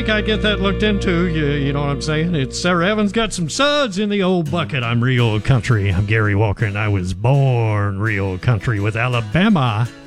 I'd get that looked into. You know what I'm saying? It's Sarah Evans got some suds in the old bucket. I'm real country. I'm Gary Walker, and I was born real country with Alabama